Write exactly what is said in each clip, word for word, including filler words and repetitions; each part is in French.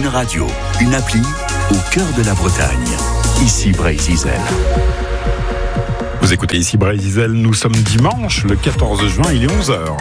radio, une appli au cœur de la Bretagne. Ici Brésil. Vous écoutez ici Brésil, nous sommes dimanche, le quatorze juin, il est onze heures.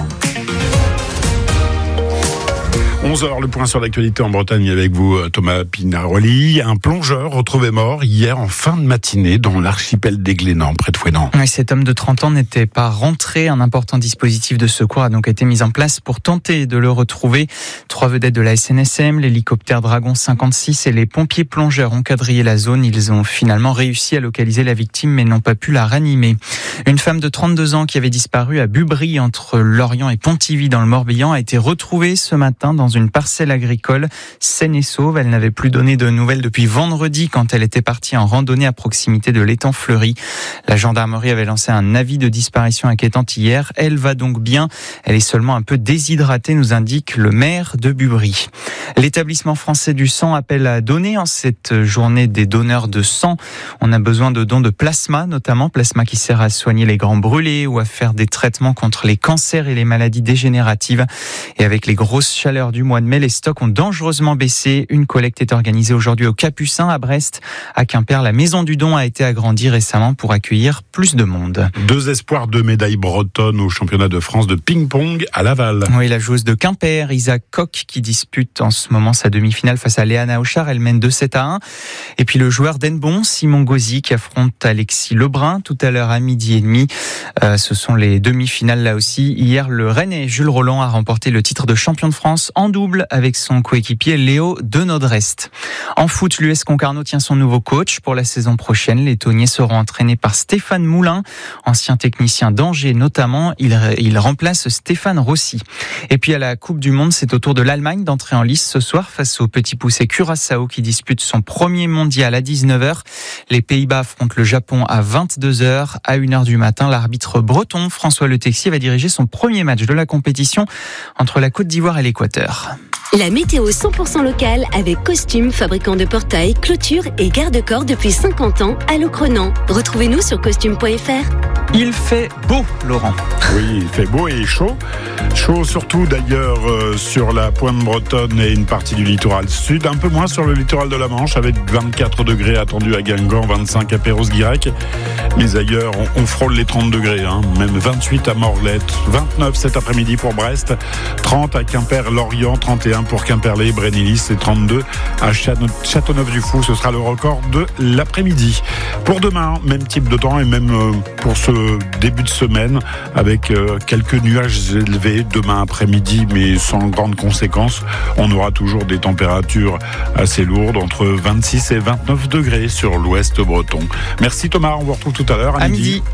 onze heures, le point sur l'actualité en Bretagne avec vous, Thomas Pinaroli. Un plongeur retrouvé mort hier en fin de matinée dans l'archipel des Glénans, près de Fouesnant. Oui, cet homme de trente ans n'était pas rentré. Un important dispositif de secours a donc été mis en place pour tenter de le retrouver. Trois vedettes de la S N S M, l'hélicoptère Dragon cinquante-six et les pompiers plongeurs ont quadrillé la zone. Ils ont finalement réussi à localiser la victime mais n'ont pas pu la ranimer. Une femme de trente-deux ans qui avait disparu à Bubry entre Lorient et Pontivy dans le Morbihan a été retrouvée ce matin dans une parcelle agricole saine et sauve. Elle n'avait plus donné de nouvelles depuis vendredi quand elle était partie en randonnée à proximité de l'étang Fleury. La gendarmerie avait lancé un avis de disparition inquiétant hier. Elle va donc bien. Elle est seulement un peu déshydratée, nous indique le maire de Bubry. L'établissement français du sang appelle à donner en cette journée des donneurs de sang. On a besoin de dons de plasma, notamment plasma qui sert à soigner les grands brûlés ou à faire des traitements contre les cancers et les maladies dégénératives. Et avec les grosses chaleurs du mois de mai, les stocks ont dangereusement baissé. Une collecte est organisée aujourd'hui au Capucin à Brest. À Quimper, la maison du don a été agrandie récemment pour accueillir plus de monde. Deux espoirs de médailles bretonnes au championnat de France de ping-pong à Laval. Oui, la joueuse de Quimper, Isa Koch, qui dispute en ce moment sa demi-finale face à Léana Auchard. Elle mène deux sept à un. Et puis le joueur d'Henbon, Simon Gauzy, qui affronte Alexis Lebrun tout à l'heure à midi et demi. Euh, ce sont les demi-finales là aussi. Hier, le Rennais Jules Roland a remporté le titre de champion de France en double avec son coéquipier Léo Denodrest. En foot, l'U S Concarneau tient son nouveau coach pour la saison prochaine. Les Tauniers seront entraînés par Stéphane Moulin, ancien technicien d'Angers notamment. Il, il remplace Stéphane Rossi. Et puis à la Coupe du Monde, c'est au tour de l'Allemagne d'entrer en lice ce soir face au petit poussé Curaçao qui dispute son premier mondial à dix-neuf heures. Les Pays-Bas affrontent le Japon à vingt-deux heures. À une heure du matin, l'arbitre breton François Le Texier va diriger son premier match de la compétition entre la Côte d'Ivoire et l'Équateur. La météo cent pour cent locale avec Costume, fabricant de portails, clôtures et garde-corps depuis cinquante ans à Locronan. Retrouvez-nous sur costume point f r. Il fait beau, Laurent. Oui, il fait beau et chaud. Chaud surtout d'ailleurs euh, sur la pointe bretonne et une partie du littoral sud. Un peu moins sur le littoral de la Manche avec vingt-quatre degrés attendus à Guingamp, vingt-cinq à Perros-Guirec. Mais ailleurs, on, on frôle les trente degrés. Hein. Même vingt-huit à Morlaix, vingt-neuf cet après-midi pour Brest, trente à Quimper-Lorient, trente et un pour Quimperlé, Brénilis et trente-deux à Châteauneuf-du-Fou. Ce sera le record de l'après-midi. Pour demain, même type de temps et même euh, pour ce début de semaine avec euh, quelques nuages élevés demain après-midi mais sans grandes conséquences. On aura toujours des températures assez lourdes entre vingt-six et vingt-neuf degrés sur l'ouest breton. Merci Thomas, on vous retrouve tout à l'heure à, à midi. midi.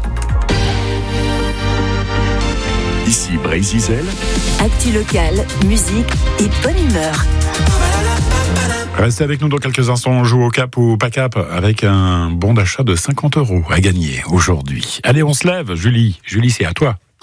Ici Brésil. Actu locale, musique et bonne humeur. Restez avec nous dans quelques instants, on joue au cap ou pas cap avec un bon d'achat de cinquante euros à gagner aujourd'hui. Allez, on se lève, Julie. Julie, c'est à toi.